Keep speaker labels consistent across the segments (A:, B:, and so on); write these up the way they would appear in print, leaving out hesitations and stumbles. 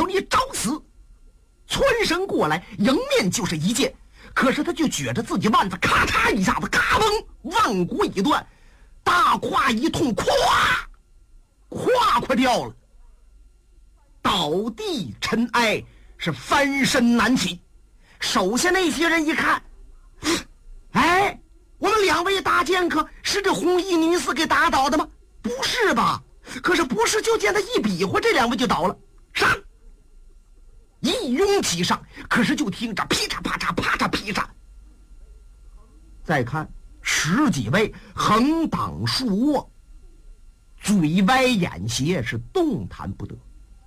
A: 条你找死！窜身过来，迎面就是一剑。可是他就觉着自己腕子咔嚓一下子，咔嘣，腕骨一断，大胯一痛，胯掉了，倒地尘埃，是翻身难起。手下那些人一看，哎，我们2位大剑客是这红衣女子给打倒的吗？不是吧？可是不是，就见他一比划，这2位就倒了，上！一拥其上，可是就听着噼嚓啪嚓啪嚓噼嚓。再看10几位横挡竖卧，嘴歪眼斜，是动弹不得。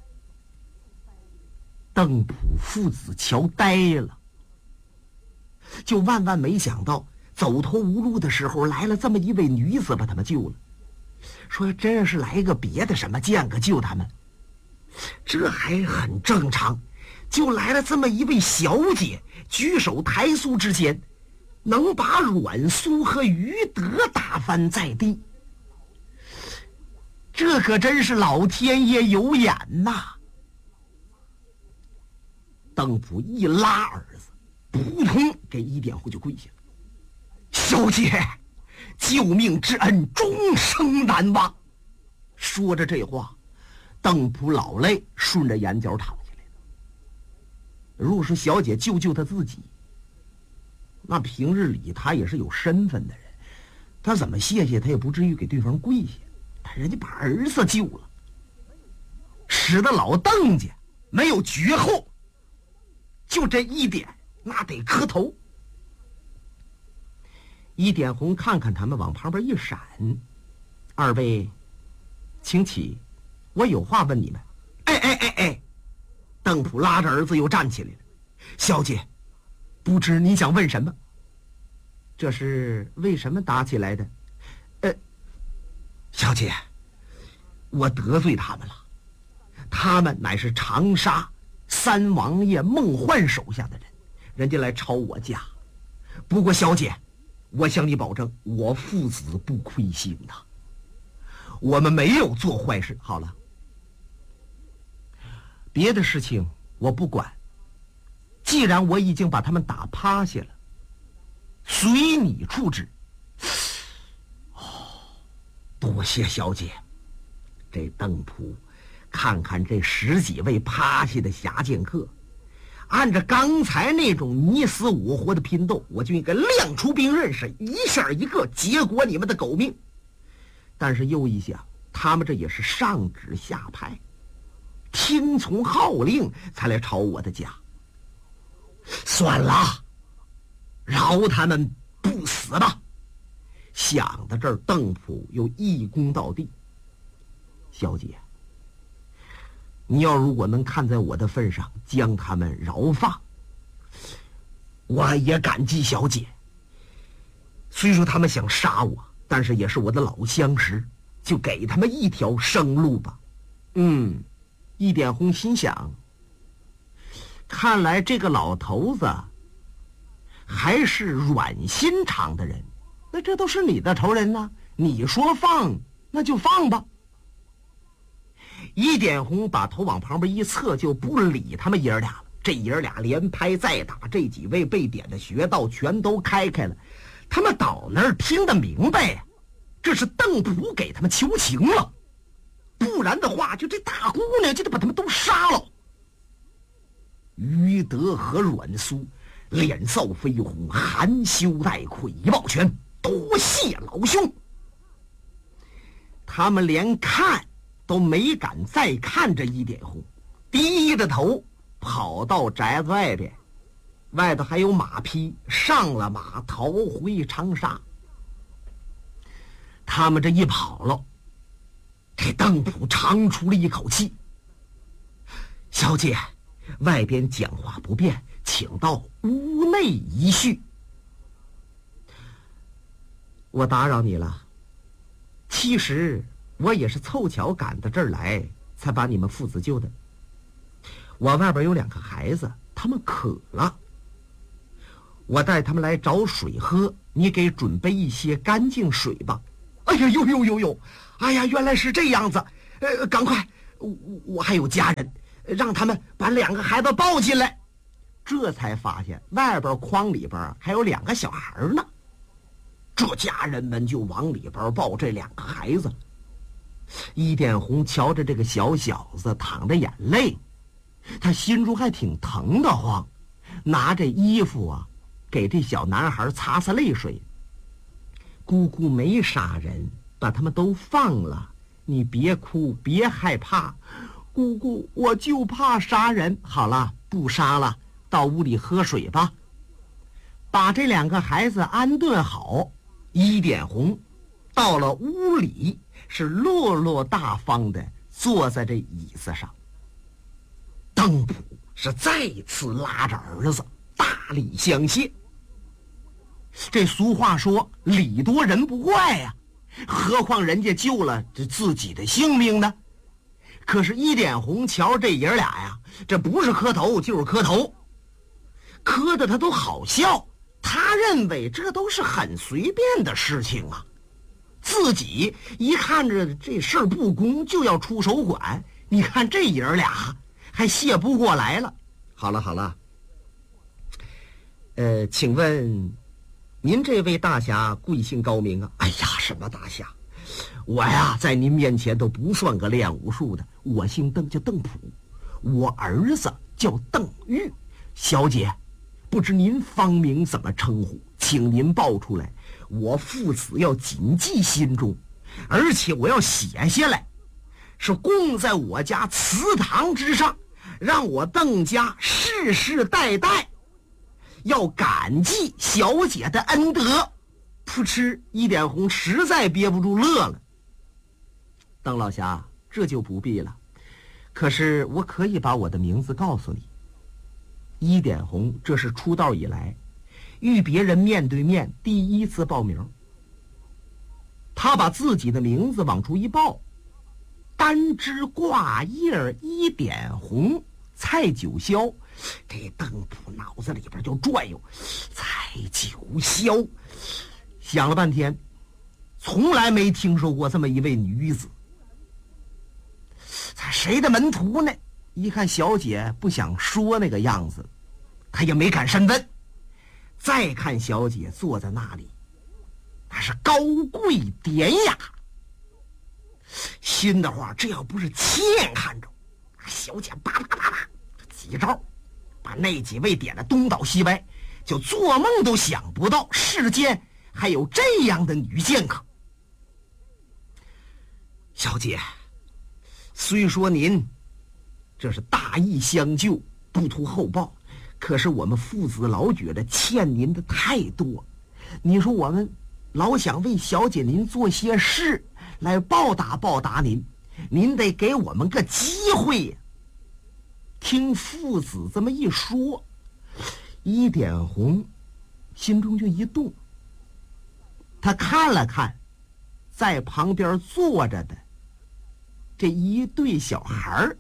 A: 邓普父子瞧呆了，就万万没想到走投无路的时候来了这么一位女子把他们救了。说真是来个别的什么剑客救他们，这还很正常，就来了这么一位小姐，举手抬苏之间能把阮苏和于德打翻在地，这可真是老天爷有眼呐！邓普一拉儿子，扑通给一点红就跪下了。小姐，救命之恩终生难忘。说着这话，邓普老泪顺着眼角淌下来了。若是小姐救他自己，那平日里他也是有身份的人，他怎么谢谢他也不至于给对方跪下，但人家把儿子救了，使得老邓家没有绝后，就这一点那得磕头。一点红看看他们，往旁边一闪，二位请起，我有话问你们。哎，邓普拉着儿子又站起来了。小姐，不知你想问什么？这是为什么打起来的？小姐，我得罪他们了，他们乃是长沙三王爷孟焕手下的人，人家来抄我家。不过小姐，我向你保证，我父子不亏心的，我们没有做坏事。好了，别的事情我不管，既然我已经把他们打趴下了，随你处置。多谢小姐。这邓普看看这10几位趴下的侠剑客，按照刚才那种你死我活的拼斗，我就应该亮出兵刃，是一下一个结果你们的狗命。但是又一想，他们这也是上旨下派，听从号令才来抄我的家，算了，饶他们不死吧。想到这儿，邓普又一躬到地。小姐，你要如果能看在我的份上将他们饶放，我也感激小姐。虽说他们想杀我，但是也是我的老相识，就给他们一条生路吧。一点红心想，看来这个老头子还是软心肠的人，那这都是你的仇人呢，你说放那就放吧。一点红把头往旁边一侧，就不理他们爷儿俩了。这爷儿俩连拍再打，这几位被点的穴道全都开了。他们到那儿听得明白，这是邓普给他们求情了，不然的话就这大姑娘就得把他们都杀了。于德和阮苏脸色绯红，含羞带愧，一抱拳，多谢老兄。他们连看都没敢再看着一点红，低着头跑到宅子外边，外头还有马匹，上了马逃回长沙。他们这一跑了，这邓普长出了一口气。小姐，外边讲话不便，请到屋内一叙。我打扰你了，其实我也是凑巧赶到这儿来，才把你们父子救的。我外边有2个孩子，他们渴了，我带他们来找水喝，你给准备一些干净水吧。哎呀，呦，哎呀，原来是这样子。赶快，我还有家人， 让他们把2个孩子抱进来。这才发现外边筐里边还有2个小孩呢。这家人们就往里边抱这2个孩子。伊点红瞧着这个小小子淌着眼泪，他心中还挺疼得慌，拿着衣服啊给这小男孩擦擦泪水。姑姑没杀人，把他们都放了，你别哭，别害怕。姑姑，我就怕杀人。好了，不杀了，到屋里喝水吧。把这2个孩子安顿好，伊点红到了屋里，是落落大方的坐在这椅子上。邓普是再次拉着儿子大礼相谢。这俗话说礼多人不怪呀，何况人家救了自己的性命呢？可是伊点红瞧这爷俩呀，这不是磕头就是磕头，磕的他都好笑。他认为这都是很随便的事情啊，自己一看着这事儿不公就要出手管，你看这爷俩还谢不过来了。好了，请问您这位大侠贵姓高明啊？哎呀，什么大侠，我呀在您面前都不算个练武术的，我姓邓，叫邓普，我儿子叫邓玉。小姐，不知您芳名怎么称呼，请您报出来，我父子要谨记心中，而且我要写下来，是供在我家祠堂之上，让我邓家世世代代要感激小姐的恩德。噗嗤，伊点红实在憋不住乐了。邓老侠，这就不必了，可是我可以把我的名字告诉你。伊点红这是出道以来与别人面对面第一次报名，他把自己的名字往出一报，单枝挂叶伊点红，蔡九霄。这邓普脑子里边就转悠，蔡九霄，想了半天，从来没听说过这么一位女子，谁的门徒呢？一看小姐不想说那个样子，他也没敢深问。再看小姐坐在那里，那是高贵典雅，心的话这要不是亲眼看着，小姐叭叭叭叭几招把那几位点了东倒西歪，就做梦都想不到世间还有这样的女剑客。小姐，虽说您这是大义相救，不图厚报，可是我们父子老觉得欠您的太多。你说我们老想为小姐您做些事来报答您，您得给我们个机会呀。听父子这么一说，伊点红心中就一动，他看了看在旁边坐着的这一对小孩儿。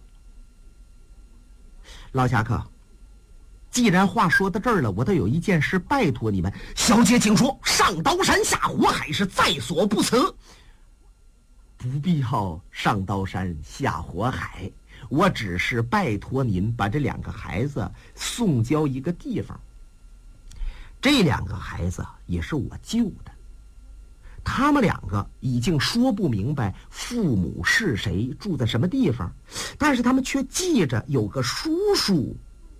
A: 老侠客，既然话说到这儿了，我倒有一件事拜托你们。小姐请说。上刀山下火海是在所不辞。不必要上刀山下火海，我只是拜托您把这2个孩子送交一个地方。这2个孩子也是我救的，他们2个已经说不明白父母是谁，住在什么地方，但是他们却记着有个叔叔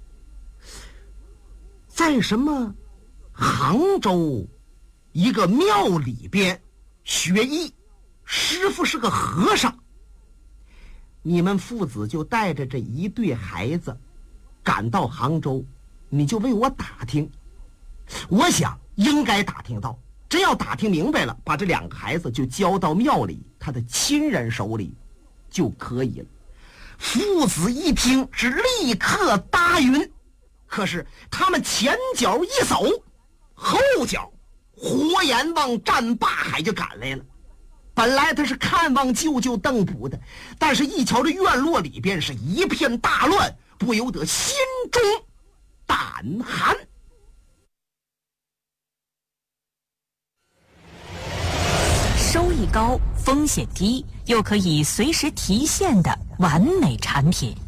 A: 在什么杭州一个庙里边学艺，师傅是个和尚。你们父子就带着这一对孩子赶到杭州，你就为我打听，我想应该打听到，真要打听明白了，把这2个孩子就交到庙里他的亲人手里就可以了。父子一听是立刻答应，可是他们前脚一走，后脚火眼往战八海就赶来了。本来他是看望舅舅邓普的，但是一瞧这院落里边是一片大乱，不由得心中胆寒。
B: 收益高，风险低，又可以随时提现的完美产品。